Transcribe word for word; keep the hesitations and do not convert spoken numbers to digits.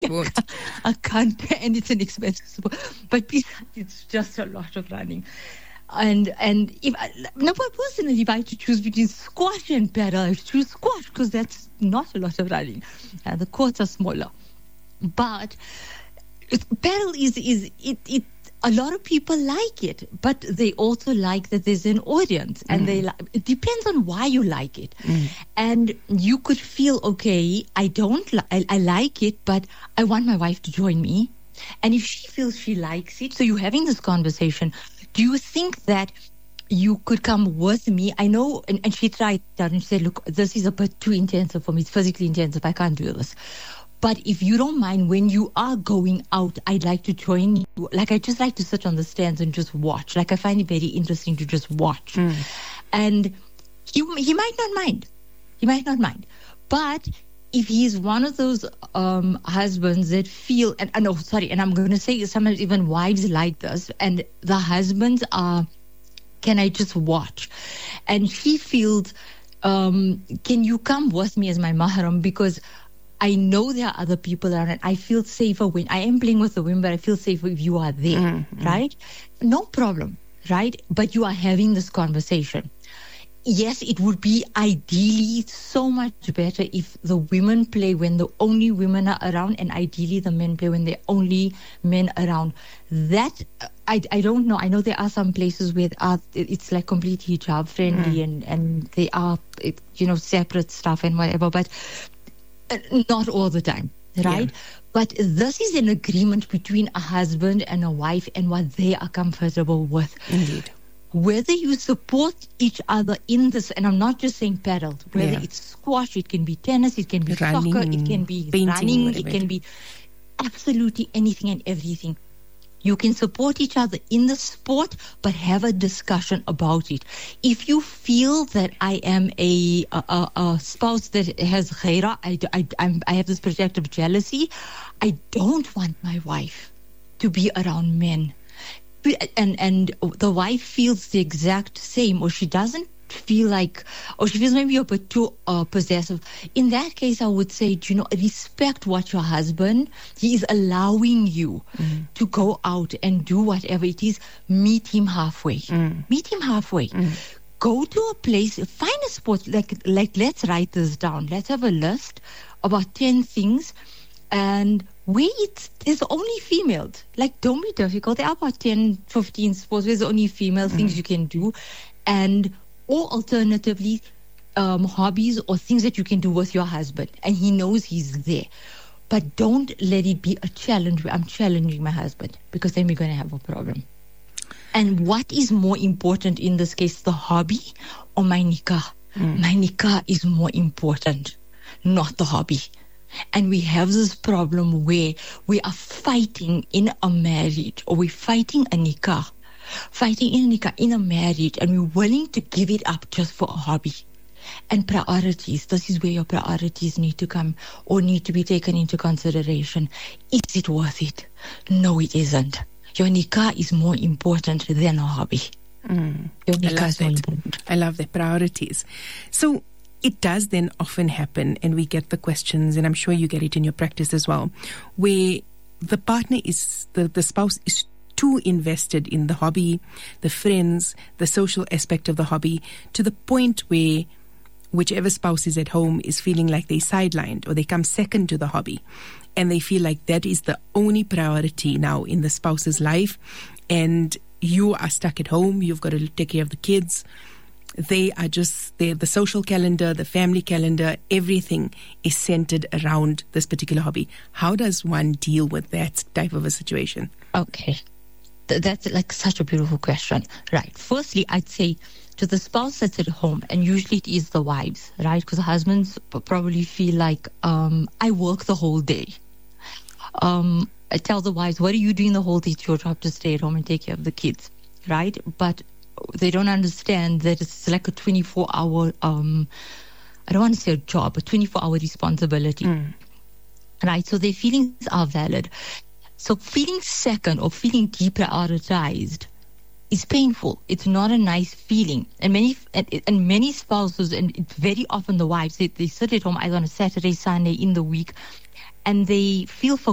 It won't. I can't, and it's an expensive sport. But besides, it's just a lot of running. And and if I, now personally, if I had to choose between squash and paddle, I would choose squash because that's not a lot of running. Uh, the courts are smaller, but it, paddle is is it it. A lot of people like it, but they also like that there's an audience, and mm. they li- it depends on why you like it. Mm. And you could feel, okay, I don't, li- I, I like it, but I want my wife to join me. And if she feels she likes it, so you're having this conversation, do you think that you could come with me? I know, and, and she tried that and she said, look, this is a bit too intensive for me. It's physically intensive. I can't do this. But if you don't mind, when you are going out, I'd like to join you. Like, I just like to sit on the stands and just watch. Like, I find it very interesting to just watch. Mm. And he, he might not mind. He might not mind. But if he's one of those um, husbands that feel, and, and oh, sorry, and I'm going to say sometimes even wives like this, and the husbands are, can I just watch? And he feels, um, can you come with me as my mahram? Because I know there are other people around, and I feel safer when I am playing with the women, but I feel safer if you are there, mm-hmm. right? No problem, right? But you are having this conversation. Yes, it would be ideally so much better if the women play when the only women are around, and ideally the men play when the only men around. That, I, I don't know. I know there are some places where are, it's like complete hijab friendly, mm. and, and they are, it, you know, separate stuff and whatever, but not all the time, right? Yeah. But this is an agreement between a husband and a wife and what they are comfortable with. Indeed. Whether you support each other in this, and I'm not just saying paddle, whether yeah. it's squash, it can be tennis, it can be running, soccer, it can be painting, running, whatever. It can be absolutely anything and everything. You can support each other in the sport, but have a discussion about it. If you feel that I am a a, a spouse that has ghaira, I, I, I'm, I have this projective jealousy, I don't want my wife to be around men. And, and the wife feels the exact same, or she doesn't feel like, or she feels maybe a bit too uh, possessive. In that case, I would say, you know, respect what your husband, he is allowing you mm. to go out and do whatever it is. Meet him halfway. Mm. Meet him halfway. Mm. Go to a place, find a sport, like, like let's write this down. Let's have a list about ten things, and where it's, there's only females. Like, don't be difficult. There are about ten, fifteen sports where there's only female mm. things you can do. And or alternatively, um, hobbies or things that you can do with your husband, and he knows he's there. But don't let it be a challenge where I'm challenging my husband, because then we're going to have a problem. And what is more important in this case, the hobby or my nikah? Mm. My nikah is more important, not the hobby. And we have this problem where we are fighting in a marriage, or we're fighting a nikah. Fighting in a nikah, in a marriage, and we're willing to give it up just for a hobby. And priorities, this is where your priorities need to come, or need to be taken into consideration. Is it worth it? No, it isn't. Your nikah is more important than a hobby. Mm, your nikah I love is more that. important. I love the priorities. So it does then often happen, and we get the questions, and I'm sure you get it in your practice as well, where the partner is, the, the spouse is too invested in the hobby, the friends, the social aspect of the hobby, to the point where whichever spouse is at home is feeling like they're sidelined, or they come second to the hobby, and they feel like that is the only priority now in the spouse's life, and you are stuck at home, you've got to take care of the kids. They are just, they're the social calendar, the family calendar, everything is centered around this particular hobby. How does one deal with that type of a situation? Okay. That's like such a beautiful question. Right. Firstly, I'd say to the spouse that's at home, and usually it is the wives, right? Because the husbands probably feel like, um, I work the whole day. Um, I tell the wives, what are you doing the whole day? It's your job to stay at home and take care of the kids, right? But they don't understand that it's like a twenty-four hour, um, I don't want to say a job, a twenty-four hour responsibility, mm. right? So their feelings are valid. So feeling second or feeling deprioritized is painful. It's not a nice feeling. And many and, and many spouses, and it's very often the wives, they, they sit at home either on a Saturday, Sunday, in the week, and they feel for